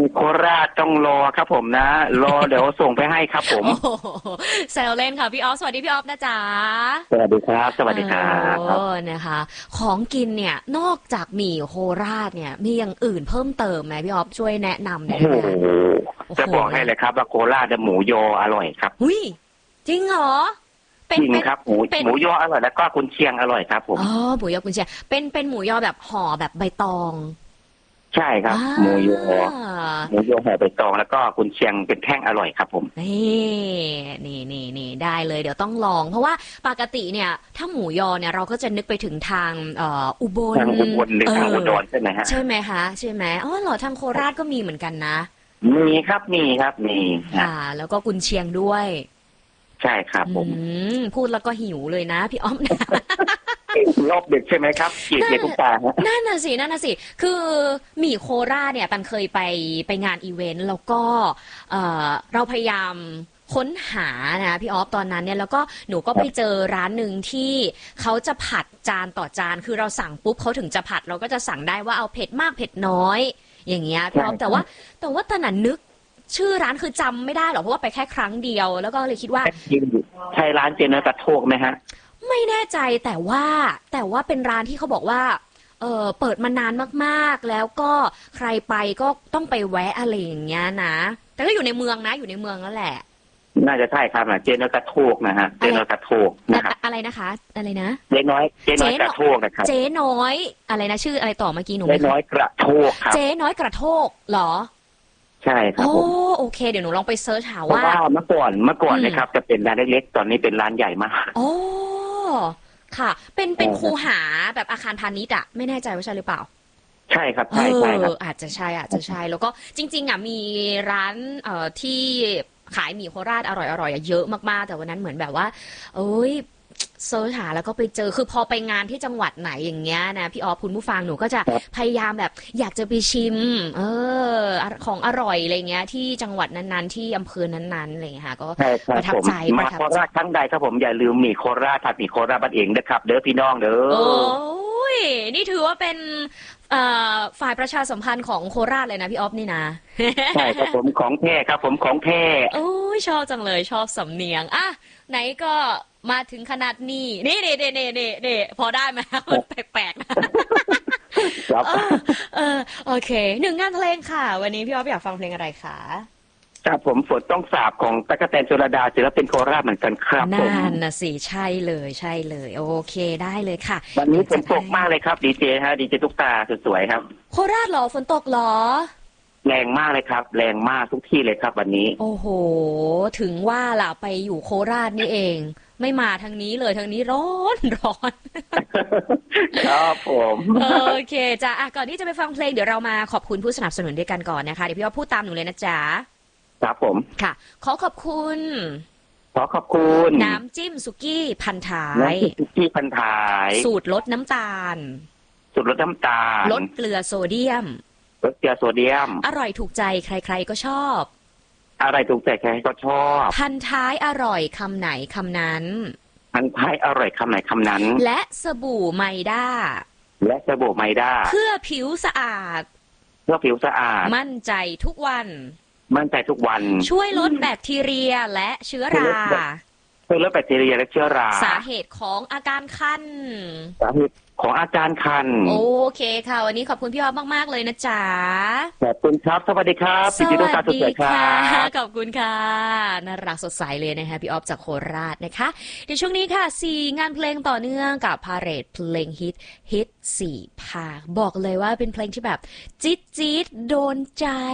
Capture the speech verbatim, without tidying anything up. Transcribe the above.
โคราชต้องรอครับผมนะรอเดี๋ยวส่งไปให้ครับผมแซวเล่นค่ะพี่ออฟสวัสดีพี่ออฟนะจ๊ะสวัสดีครับสวัสดีครับโอ้นะคะของกินเนี่ยนอกจากหมี่โคราชเนี่ยมีอย่างอื่นเพิ่มเติมไหมพี่ออฟช่วยแนะนำได้ไหมจะบอกให้เลยครับว่าโคราชหมูยออร่อยครับอุ้ยจริงเหรอจริงครับหมูหมูยออร่อยแล้วก็กุนเชียงอร่อยครับผมอ๋อหมูยอกุนเชียงเป็นเป็นหมูยอแบบห่อแบบใบตองใช่ครับหมูยอหมูยอห่อใบตองแล้วก็กุนเชียงเป็นแท่งอร่อยครับผมนี่นี่นี่นี่ได้เลยเดี๋ยวต้องลองเพราะว่าปกติเนี่ยถ้าหมูยอเนี่ยเราก็จะนึกไปถึงทางเอ่ออุบลทางอุบลหรือทางอุดรใช่ไหมฮะใช่ไหมคะใช่ไหมอ๋อเหรอทางโคราชก็มีเหมือนกันนะมีครับมีครับมีค่ะแล้วก็กุนเชียงด้วยใช่ครับผมพูดแล้วก็หิวเลยนะพี่อ้อมนะรอบดึกใช่ไหมครับเกียรติทุกตานั่นน่ะสินั่นน่ะสิคือหมี่โคราชเนี่ยปันเคยไปไปงานอีเวนต์แล้วก็เอ่อเราพยายามค้นหานะพี่ออฟตอนนั้นเนี่ยแล้วก็หนูก็ไปเจอร้านหนึ่งที่เขาจะผัดจานต่อจานคือเราสั่งปุ๊บเขาถึงจะผัดเราก็จะสั่งได้ว่าเอาเผ็ดมากเผ็ดน้อยอย่างเงี้ยพี่ออฟแต่ว่าแต่ว่าตอนนั้นนึกชื่อร้านคือจำไม่ได้หรอกเพราะว่าไปแค่ครั้งเดียวแล้วก็เลยคิดว่าใช่ร้านเจเนอร์กระโทกไหมฮะไม่แน่ใจแต่ว่าแต่ว่าเป็นร้านที่เขาบอกว่าเออเปิดมานานมากๆแล้วก็ใครไปก็ต้องไปแวะอะไรอย่างเงี้ยนะแต่ก็อยู่ในเมืองนะอยู่ในเมืองนั่นแหละน่าจะใช่ครับนะเจเนอร์กระโทกนะฮะเจเนอร์กระโทกนะครับอะไรนะคะอะไรนะเจ๊น้อยเจ๊น้อยกระโทกนะครับเจ๊น้อยอะไรนะชื่ออะไรต่อเมื่อกี้หนูเจ๊น้อยกระโทกครับเจ๊น้อยกระโทกเหรอใช่ครับผมโอ้โอเคเดี๋ยวหนูลองไปเซิร์ชหาว่าเมื่อก่อนเมื่อก่อนนะครับจะเป็นร้านเล็กๆตอนนี้เป็นร้านใหญ่มากโอ้ค่ะเป็นเป็นคูหาแบบอาคารพาณิชย์อะไม่แน่ใจว่าใช่หรือเปล่าใช่ครับใช่ใช่ครับอาจจะใช่อาจจะใช่แล้วก็จริงๆอ่ะมีร้านเอ่อที่ขายหมี่โคราชอร่อยๆเยอะมากๆแต่วันนั้นเหมือนแบบว่าเอ้ยเซิร์ชหาแล้วก็ไปเจอคือพอไปงานที่จังหวัดไหนอย่างเงี้ยนะพี่ออฟคุณผู้ฟังหนูก็จะพยายามแบบอยากจะไปชิมเออของอร่อยอะไรเงี้ยที่จังหวัดนั้นๆที่อำเภอนั้นๆอะไรเงี้ยค่ะก็ประทับใจมาโคราชครั้งใดครับผมอย่าลืมหมี่โคราชผัดหมี่โคราชบ้านเองนะครับเด้อพี่น้องเด้อโอ้ยนี่ถือว่าเป็นฝ่ายประชาสัมพันธ์ของโคราชเลยนะพี่ออฟนี่นะใช่ครับผมของแท้ครับผมของแท้โอ้ยชอบจังเลยชอบสำเนียงอ่ะไหนก็มาถึงขนาดนี้นี่เด็ดเด็ดเด็ดเด็ดพอได้ไหมมันแปลกๆนะครับเออโอเคหนึ่งงานเพลงค่ะวันนี้พี่ออฟอยากฟังเพลงอะไรคะครับผมฝนต้องสาบของตั๊กแตนชลดาศิลปินโคราชเหมือนกันครับผมนั่นน่ะสิใช่เลยใช่เลยโอเคได้เลยค่ะวันนี้ฝนตกมากเลยครับดีเจฮะดีเจตุ๊กตาสวยๆครับโคราชเหรอฝนตกเหรอแรงมากเลยครับแรงมากทุกที่เลยครับวันนี้โอ้โหถึงว่าล่ะไปอยู่โคราชนี่เองไม่มาทางนี้เลยทางนี้ร้อนร้อนครับผมโอเคจ้ะก่อนที่จะไปฟังเพลงเดี๋ยวเรามาขอบคุณผู้สนับสนุนด้วยกันก่อนนะคะเดี๋ยวพี่ว่าพูดตามหนูเลยนะจ๊ะครับผมค่ะขอขอบคุณขอขอบคุณน้ำจิ้มสุกี้พันท้ายน้ำจิ้มสุกี้พันท้ายสูตรลดน้ำตาลสูตรลดน้ำตาลลดเกลือโซเดียมลดเกลือโซเดียมอร่อยถูกใจใครๆก็ชอบอะไรถูกใจใครก็ชอบพันท้ายอร่อยคำไหนคำนั้นพันท้ายอร่อยคำไหนคำนั้นและสบู่ไมด้าและสบู่ไมด้าเพื่อผิวสะอาดเพื่อผิวสะอาดมั่นใจทุกวันมั่นใจทุกวันช่วยลดแบคทีเรียและเชื้อราช่วยลดแบคทีเรียและเชื้อราสาเหตุของอาการคันสาเหตุของอาการคันโอเคค่ะวันนี้ขอบคุณพี่ออฟมากๆเลยนะจ๊ะขอบคุณครับสวัสดีครับสวัสดีค่ะขอบคุณค่ะน่ารักสดใสเลยนะคะพี่ออฟจากโคราชนะคะเดี๋ยวช่วงนี้ค่ะสี่งานเพลงต่อเนื่องกับพาเหรดเพลงฮิตฮิตสี่ภาคบอกเลยว่าเป็นเพลงที่แบบจี๊ดจี๊ดโดนใจ